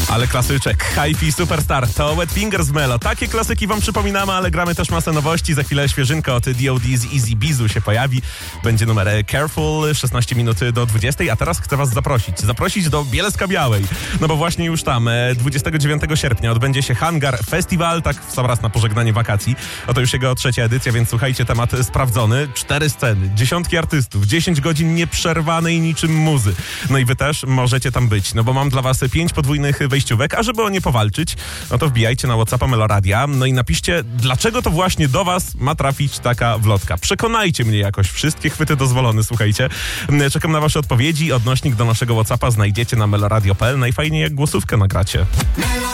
Ale klasyczek. Hi-Fi Superstar to Wet Fingers w Melo. Takie klasyki wam przypominamy, ale gramy też masę nowości. Za chwilę świeżynka od D.O.D. z Easy Bizu się pojawi. Będzie numer Careful, 16 minut do 20. A teraz chcę was zaprosić do Bielska-Białej. No bo właśnie już tam 29 sierpnia odbędzie się Hangar Festival, tak w sam raz na pożegnanie wakacji. Oto już jego 3. edycja, więc słuchajcie, temat sprawdzony. 4 sceny, dziesiątki artystów, 10 godzin nieprzerwanej niczym muzy. No i wy też możecie tam być, no bo mam dla was 5 podwójnych wejściówek, a żeby o nie powalczyć, no to wbijajcie na WhatsAppa Meloradia, no i napiszcie, dlaczego to właśnie do was ma trafić taka wlotka. Przekonajcie mnie jakoś, wszystkie chwyty dozwolone, słuchajcie. Czekam na wasze odpowiedzi, odnośnik do naszego WhatsAppa znajdziecie na meloradio.pl, najfajniej jak głosówkę nagracie.